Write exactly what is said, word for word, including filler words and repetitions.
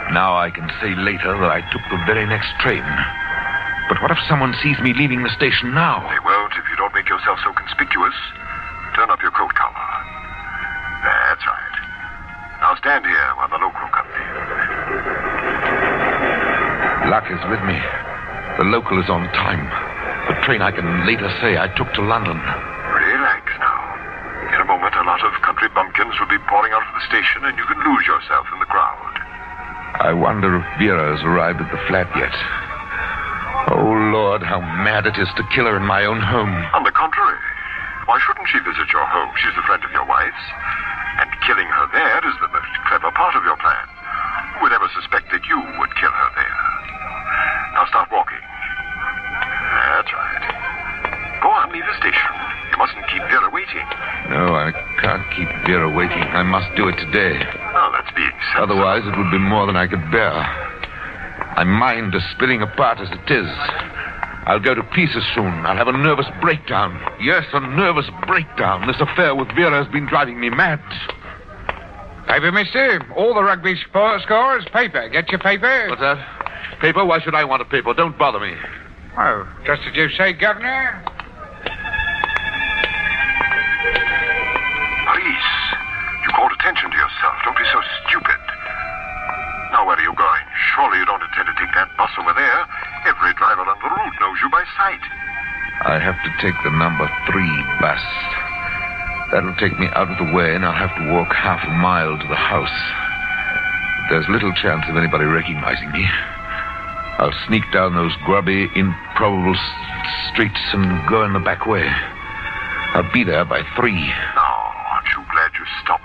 Now I can say later that I took the very next train. But what if someone sees me leaving the station now? They won't if you don't make yourself so conspicuous. Turn up your coat collar. That's right. Now stand here while the local comes in. Luck is with me. The local is on time. The train I can later say I took to London. Relax now. In a moment, a lot of country bumpkins will be pouring out of the station, and you can lose yourself in the crowd. I wonder if Vera has arrived at the flat yet. Oh, Lord, how mad it is to kill her in my own home. On the contrary. Why shouldn't she visit your home? She's a friend of your wife's. And killing her there is the most clever part of your plan. Who would ever suspect that you would kill her there? Now start walking. That's right. Go on, leave the station. You mustn't keep Vera waiting. No, I can't keep Vera waiting. I must do it today. Oh, that's being sensible. Otherwise, it would be more than I could bear. My mind is spilling apart as it is. I'll go to pieces soon. I'll have a nervous breakdown. Yes, a nervous breakdown. This affair with Vera has been driving me mad. Paper, mister. All the rugby sp- scores. Paper. Get your paper. What's that? Paper? Why should I want a paper? Don't bother me. Oh, just as you say, Governor. Police. You called attention to yourself. Don't be so stupid. Now, where are you going? Surely you don't intend to take that bus over there. Every driver on the route knows you by sight. I have to take the number three bus. That'll take me out of the way, and I'll have to walk half a mile to the house. There's little chance of anybody recognizing me. I'll sneak down those grubby, improbable s- streets and go in the back way. I'll be there by three. Oh, aren't you glad you stopped